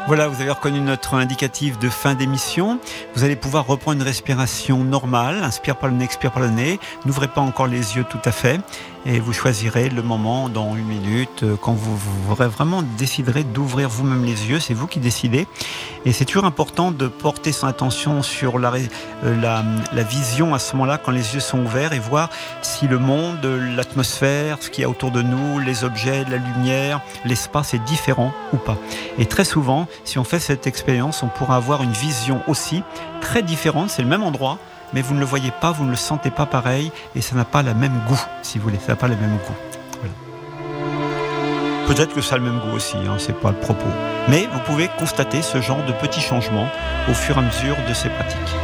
Voilà, vous avez reconnu notre indicatif de fin d'émission. Vous allez pouvoir reprendre une respiration normale. Inspire par le nez, expire par le nez. N'ouvrez pas encore les yeux tout à fait. Et vous choisirez le moment dans 1 minute quand vous vraiment déciderez d'ouvrir vous-même les yeux. C'est vous qui décidez. Et c'est toujours important de porter son attention sur la vision à ce moment-là quand les yeux sont ouverts et voir si le monde, l'atmosphère, ce qu'il y a autour de nous, les objets, la lumière, l'espace est différent ou pas. Et très souvent, si on fait cette expérience, on pourra avoir une vision aussi très différente. C'est le même endroit, mais vous ne le voyez pas, vous ne le sentez pas pareil, et ça n'a pas le même goût, si vous voulez. Ça n'a pas le même goût. Voilà. Peut-être que ça a le même goût aussi, c'est pas le propos. Mais vous pouvez constater ce genre de petits changements au fur et à mesure de ces pratiques.